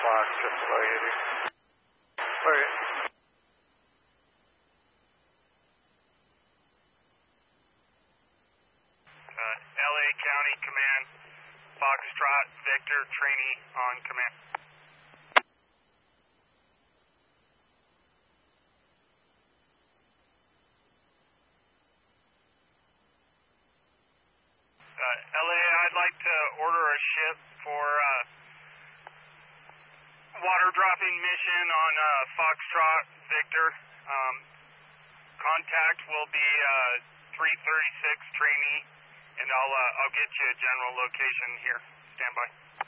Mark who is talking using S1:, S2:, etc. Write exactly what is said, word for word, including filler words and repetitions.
S1: o'clock, just below eighty. Okay.
S2: Uh, L A County Command, Foxtrot, Victor, trainee on command. Uh, L A, I'd like to order a ship for uh, water dropping mission on uh, Foxtrot, Victor. Um, contact will be uh, three thirty-six trainee, and I'll uh, I'll get you a general location here. Stand by.